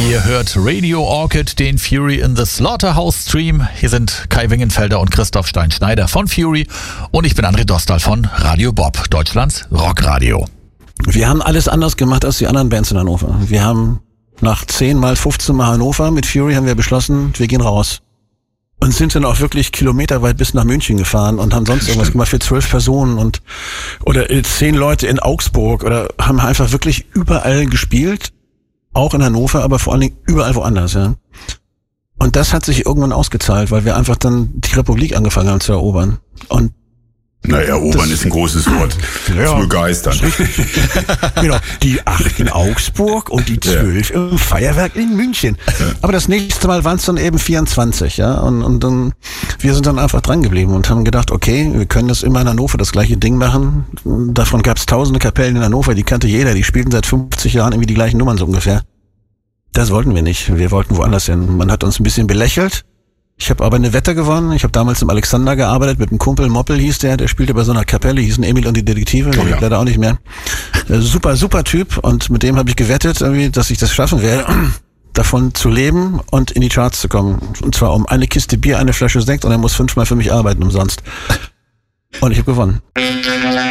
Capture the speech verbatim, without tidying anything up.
Ihr hört Radio Orchid, den Fury in the Slaughterhouse Stream. Hier sind Kai Wingenfelder und Christoph Stein-Schneider von Fury und ich bin André Dostal von Radio Bob, Deutschlands Rockradio. Wir haben alles anders gemacht als die anderen Bands in Hannover. Wir haben nach zehn mal fünfzehn Mal Hannover mit Fury haben wir beschlossen, wir gehen raus. Und sind dann auch wirklich kilometerweit bis nach München gefahren und haben sonst irgendwas gemacht für zwölf Personen und oder zehn Leute in Augsburg oder haben einfach wirklich überall gespielt. Auch in Hannover, aber vor allen Dingen überall woanders, ja. Und das hat sich irgendwann ausgezahlt, weil wir einfach dann die Republik angefangen haben zu erobern. Und naja, erobern ist ein großes Wort. Ja, zu begeistern. Genau. Die acht in Augsburg und die zwölf ja. im Feuerwerk in München. Ja. Aber das nächste Mal waren es dann eben vierundzwanzig, ja. Und, und dann, wir sind dann einfach dran geblieben und haben gedacht, okay, wir können das immer in Hannover das gleiche Ding machen. Davon gab es tausende Kapellen in Hannover, die kannte jeder, die spielten seit fünfzig Jahren irgendwie die gleichen Nummern so ungefähr. Das wollten wir nicht. Wir wollten woanders hin. Man hat uns ein bisschen belächelt. Ich habe aber eine Wette gewonnen. Ich habe damals im Alexander gearbeitet, mit einem Kumpel, Moppel hieß der, der spielte bei so einer Kapelle, hießen Emil und die Detektive, oh, ja. leider auch nicht mehr. Super, super Typ und mit dem habe ich gewettet, irgendwie, dass ich das schaffen werde, davon zu leben und in die Charts zu kommen. Und zwar um eine Kiste Bier, eine Flasche Sekt und er muss fünfmal für mich arbeiten umsonst. Und ich habe gewonnen.